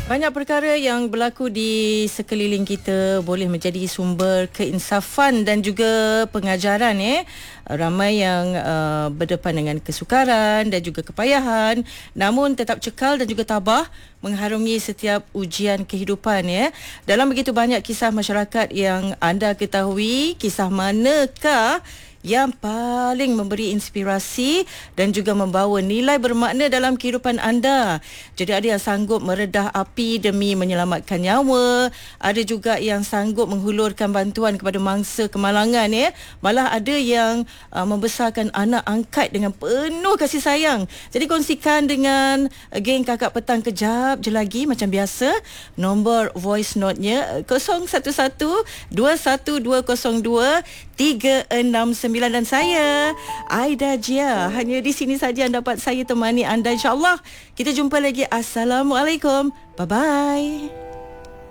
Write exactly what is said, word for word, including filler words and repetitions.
Banyak perkara yang berlaku di sekeliling kita boleh menjadi sumber keinsafan dan juga pengajaran eh. Ramai yang uh, berdepan dengan kesukaran dan juga kepayahan, namun tetap cekal dan juga tabah mengharungi setiap ujian kehidupan ya. Dalam begitu banyak kisah masyarakat yang anda ketahui, kisah manakah yang paling memberi inspirasi dan juga membawa nilai bermakna dalam kehidupan anda? Jadi ada yang sanggup meredah api demi menyelamatkan nyawa, ada juga yang sanggup menghulurkan bantuan kepada mangsa kemalangan ya. Malah ada yang uh, membesarkan anak angkat dengan penuh kasih sayang. Jadi kongsikan dengan uh, geng Kakak Petang kejap je lagi macam biasa. Nombor voice note-nya kosong satu satu dua satu dua kosong dua tiga enam sembilan dan saya Aida Jia. Hanya di sini saja dapat saya temani anda, insya-Allah. Kita jumpa lagi. Assalamualaikum. Bye bye.